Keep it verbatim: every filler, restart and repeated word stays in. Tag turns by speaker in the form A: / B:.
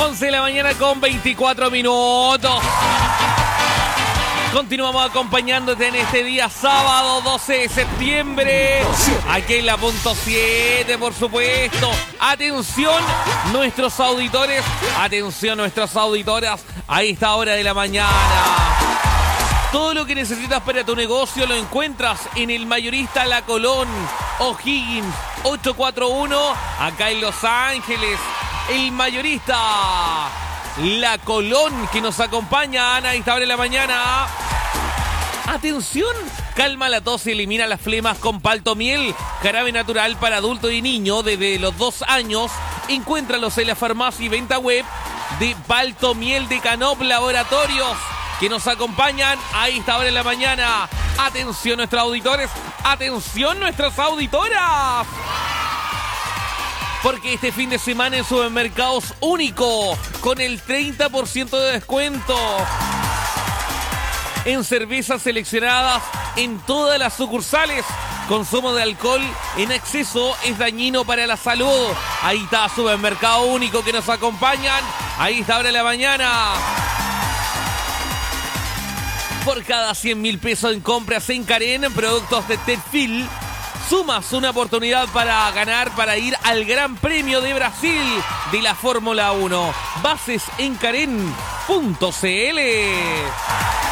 A: once de la mañana con veinticuatro minutos. Continuamos acompañándote en este día sábado doce de septiembre. Aquí en la punto siete, por supuesto. Atención, nuestros auditores. Atención, nuestras auditoras. A esta hora de la mañana. Todo lo que necesitas para tu negocio lo encuentras en el mayorista La Colón, O'Higgins ocho cuatro uno, acá en Los Ángeles. El mayorista La Colón, que nos acompaña a esta hora de la mañana. Atención, calma la tos y elimina las flemas con Paltomiel, jarabe natural para adulto y niño desde los dos años. Encuéntralos en la farmacia y venta web de Paltomiel de Canop Laboratorios, que nos acompañan a esta hora de la mañana. Atención nuestros auditores, atención nuestras auditoras. Porque este fin de semana en Supermercados Único, con el treinta por ciento de descuento en cervezas seleccionadas en todas las sucursales. Consumo de alcohol en exceso es dañino para la salud. Ahí está Supermercado Único, que nos acompañan. Ahí está ahora la mañana. Por cada cien mil pesos en compras en Karen, productos de Tedfil, sumas una oportunidad para ganar, para ir al Gran Premio de Brasil de la Fórmula uno. Bases en karen punto c l.